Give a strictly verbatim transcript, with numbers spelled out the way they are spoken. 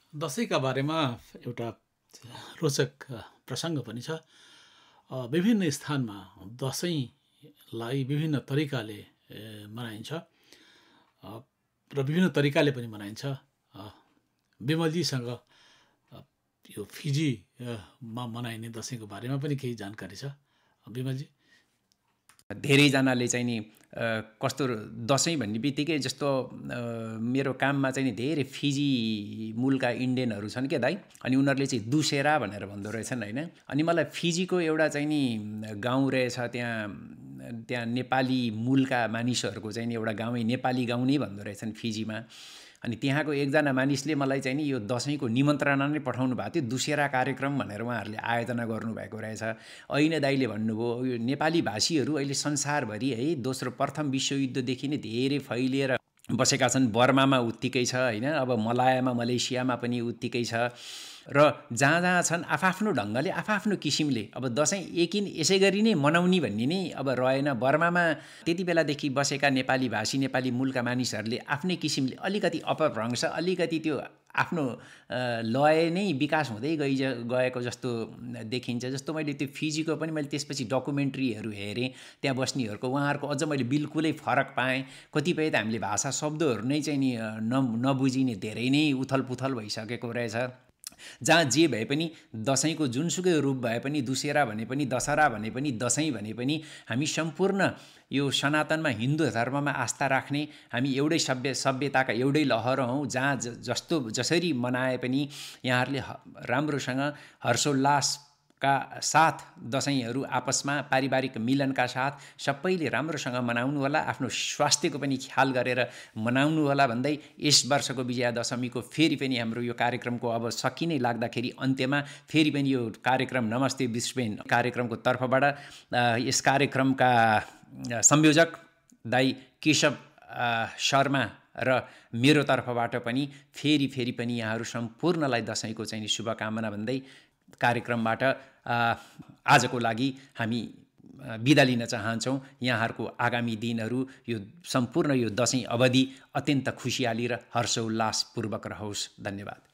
दसैँका बारेमा एउटा रोचक प्रसङ्ग पनि छ। अ, विभिन्न स्थानमा दसैँलाई विभिन्न तरिकाले ए, मनाइन्छ अ, र विभिन्न तरिकाले पनि मनाइन्छ। अ, विमलजीसँग अ, यो फिजी अ, मा मनाइने दसैँको बारेमा पनि केही जानकारी छ। विमलजी? धेरैजनाले चाहिँ नि अ, कस्तो दसैँ भन्ने बित्तिकै जस्तो अ, मेरो काममा चाहिँ नि धेरै फिजी मूलका इन्डियनहरू छन् क्या दाइ। अनि उनीहरूले चाहिँ दुसेरा भनेर भन्दो रहेछन् होइन। अनि मलाई फिजीको एउटा चाहिँ नि गाउँ रहेछ त्यहाँ त्यहाँ नेपाली मूलका मानिसहरूको चाहिँ नि एउटा गाउँ नेपाली गाउँ नै भन्दो रहेछन् फिजीमा। अनि त्यहाँको एकजना मानिसले मलाई चाहिँ नि यो दसैँको निमन्त्रणा नै पठाउनु भएको थियो, दुसेरा कार्यक्रम भनेर उहाँहरूले आयोजना गर्नुभएको रहेछ। ऐन दाइले भन्नुभयो यो नेपाली भाषीहरू अहिले संसारभरि है दोस्रो प्रथम विश्वयुद्धदेखि नै धेरै फैलिएर बसेका छन्। बर्मामा उत्तिकै छ होइन, अब मलायामा मलेसियामा पनि उत्तिकै छ। र जहाँ जहाँ छन् आफआफ्नो ढङ्गले आफआफ्नो किसिमले अब दसैँ एकिन यसै गरी नै मनाउने भन्ने नै अब रहेन। बर्मामा त्यति बेलादेखि बसेका नेपाली भाषी नेपाली मूलका मानिसहरूले आफ्नै किसिमले अलिकति अपभ्रंश अलिकति त्यो आफ्नो लय नै विकास हुँदै गइ गएको जस्तो देखिन्छ। जस्तो मैले त्यो फिजीको पनि मैले त्यसपछि डकुमेन्ट्रीहरू हेरेँ त्यहाँ बस्नेहरूको, उहाँहरूको अझ मैले बिल्कुलै फरक पाएँ। कतिपय त हामीले भाषा शब्दहरू नै चाहिँ नि न नबुझिने धेरै नै उथलपुथल भइसकेको रहेछ। जहाँ जे भए पनि दसैँको जुनसुकै रूप भए पनि, दुसेरा भने पनि, दशहरा भने पनि, दसैँ भने पनि हामी सम्पूर्ण यो सनातनमा हिन्दू धर्ममा आस्था राख्ने हामी एउटै सभ्य सभ्यताका एउटै लहर हौँ। जहाँ जस्तो जसरी मनाए पनि यहाँहरूले राम्रोसँग हर्षोल्लासका साथ दसैँहरू आपसमा पारिवारिक मिलनका साथ सबैले राम्रोसँग मनाउनु होला, आफ्नो स्वास्थ्यको पनि ख्याल गरेर मनाउनु होला भन्दै यस वर्षको विजयादशमीको फेरि पनि हाम्रो यो कार्यक्रमको अब सकिनै लाग्दाखेरि अन्त्यमा फेरि पनि यो कार्यक्रम नमस्ते ब्रिस्बेन कार्यक्रमको तर्फबाट यस कार्यक्रमका संयोजक दाइ केशव शर्मा र मेरो तर्फबाट पनि फेरि फेरि पनि यहाँहरू सम्पूर्णलाई दसैँको चाहिँ शुभकामना भन्दै कार्यक्रमबाट आजको लागि हामी बिदा लिन चाहन्छौँ। यहाँहरूको आगामी दिनहरू यो सम्पूर्ण यो दसैँ अवधि अत्यन्त खुसियाली र हर्षोल्लासपूर्वक रहोस्। धन्यवाद।